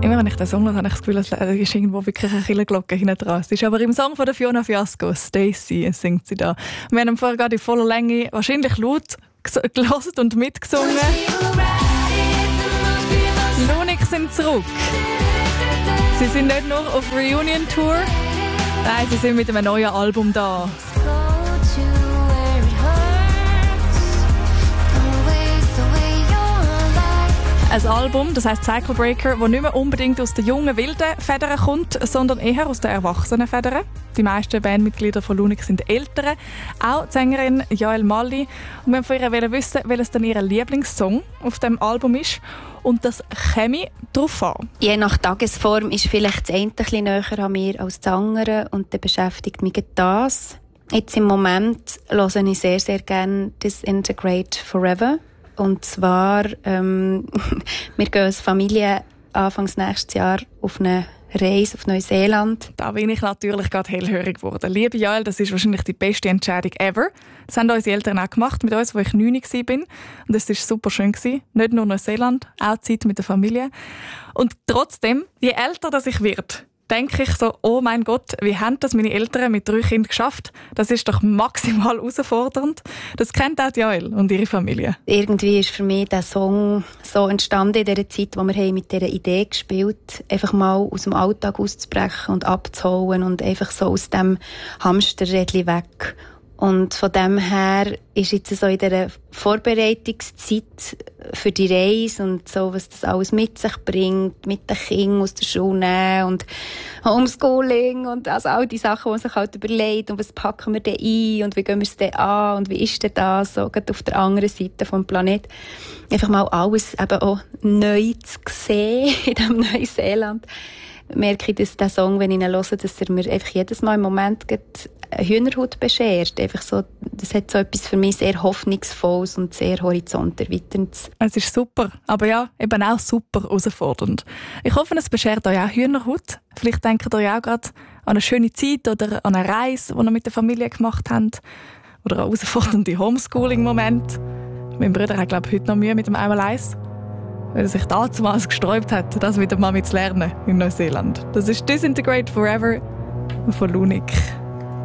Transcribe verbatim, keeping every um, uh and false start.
Immer wenn ich den Song höre, habe ich das Gefühl, es ist irgendwo wirklich eine Kirchenglocke hinten dran. Es ist aber im Song von der Fiona Fiasco, «Stacy», singt sie da. Wir haben vorher gerade in voller Länge, wahrscheinlich laut, gehört und mitgesungen. Lunix sind zurück. Sie sind nicht nur auf Reunion-Tour, nein, sie sind mit einem neuen Album da. Ein Album, das heisst Cycle Breaker, das nicht mehr unbedingt aus den jungen, wilden Federn kommt, sondern eher aus den erwachsenen Federn. Die meisten Bandmitglieder von Lunix sind Ältere, auch die Sängerin Jael Malli. Und wir wollten von ihr wissen, welches dann ihr Lieblingssong auf dem Album ist. Und das käme drauf an. Je nach Tagesform ist vielleicht das eine ein bisschen näher an mir als das andere und dann beschäftigt mich das. Jetzt im Moment höre ich sehr, sehr gerne «Disintegrate Forever». Und zwar, ähm, wir gehen als Familie Anfangs nächstes Jahr auf eine Reise auf Neuseeland. Da bin ich natürlich gerade hellhörig geworden. Liebe Jael, das ist wahrscheinlich die beste Entscheidung ever. Das haben unsere Eltern auch gemacht mit uns, als ich neun war. Und das war super schön. Nicht nur Neuseeland, auch Zeit mit der Familie. Und trotzdem, je älter das ich werde, denke ich so, oh mein Gott, wie haben das meine Eltern mit drei Kindern geschafft? Das ist doch maximal herausfordernd. Das kennt auch die Jael und ihre Familie. Irgendwie ist für mich der Song so entstanden in dieser Zeit, wo wir mit dieser Idee gespielt haben, einfach mal aus dem Alltag auszubrechen und abzuhauen und einfach so aus dem Hamsterrädchen weg. Und von dem her ist jetzt so in dieser Vorbereitungszeit für die Reise und so, was das alles mit sich bringt, mit den Kindern aus der Schule nehmen und Homeschooling und also all die Sachen, die man sich halt überlegt und was packen wir denn ein und wie gehen wir es denn an und wie ist denn das so gerade auf der anderen Seite vom Planeten. Einfach mal alles eben auch neu zu sehen in diesem Neuseeland. Merke ich, dass der Song, wenn ich ihn höre, dass er mir einfach jedes Mal im Moment eine Hühnerhaut beschert. Einfach so, das hat so etwas für mich sehr Hoffnungsvolles und sehr horizonterweiterndes. Es ist super, aber ja, eben auch super herausfordernd. Ich hoffe, es beschert euch auch Hühnerhaut. Vielleicht denkt ihr ja auch gerade an eine schöne Zeit oder an eine Reise, die ihr mit der Familie gemacht habt. Oder an herausfordernde Homeschooling-Momente. Mein Bruder hat, glaube ich, heute noch Mühe mit dem einmal eins. Weil er sich damals gesträubt hat, das wieder mal mit zu lernen in Neuseeland. Das ist «Disintegrate Forever» von Lunix.